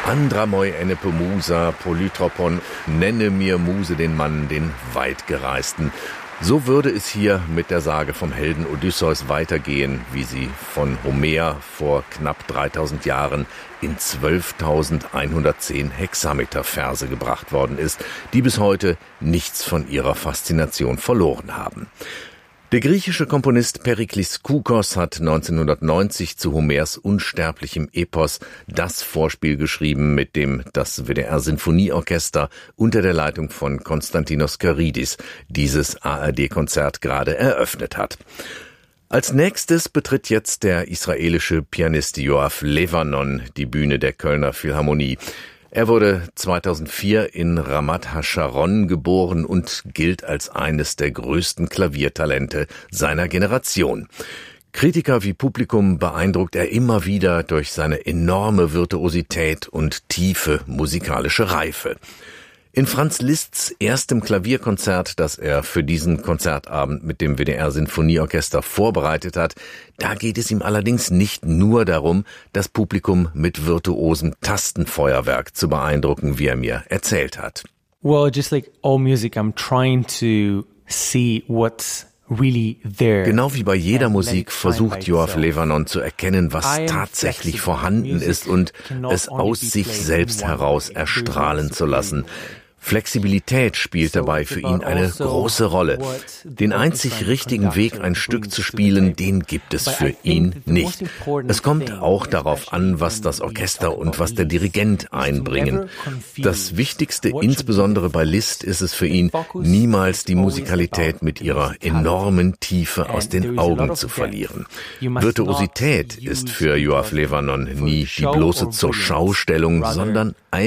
Andramoi Enepemusa, Polytropon, nenne mir Muse den Mann, den Weitgereisten. So würde es hier mit der Sage vom Helden Odysseus weitergehen, wie sie von Homer vor knapp 3000 Jahren in 12.110 Hexameter-Verse gebracht worden ist, die bis heute nichts von ihrer Faszination verloren haben. Der griechische Komponist Periklis Koukos hat 1990 zu Homers unsterblichem Epos das Vorspiel geschrieben, mit dem das WDR-Sinfonieorchester unter der Leitung von Konstantinos Karidis dieses ARD-Konzert gerade eröffnet hat. Als nächstes betritt jetzt der israelische Pianist Yoav Levanon die Bühne der Kölner Philharmonie. Er wurde 2004 in Ramat HaSharon geboren und gilt als eines der größten Klaviertalente seiner Generation. Kritiker wie Publikum beeindruckt er immer wieder durch seine enorme Virtuosität und tiefe musikalische Reife. In Franz Liszt's erstem Klavierkonzert, das er für diesen Konzertabend mit dem WDR-Sinfonieorchester vorbereitet hat, da geht es ihm allerdings nicht nur darum, das Publikum mit virtuosem Tastenfeuerwerk zu beeindrucken, wie er mir erzählt hat. Well, just like all music, I'm trying to see what's really there. Genau wie bei jeder Musik versucht Yoav Levanon zu erkennen, was tatsächlich vorhanden ist und es aus sich selbst heraus erstrahlen zu lassen. Flexibilität spielt dabei für ihn eine große Rolle. Den einzig richtigen Weg, ein Stück zu spielen, den gibt es für ihn nicht. Es kommt auch darauf an, was das Orchester und was der Dirigent einbringen. Das Wichtigste, insbesondere bei Liszt, ist es für ihn, niemals die Musikalität mit ihrer enormen Tiefe aus den Augen zu verlieren. Virtuosität ist für Yoav Levanon nie die bloße Zurschaustellung, sondern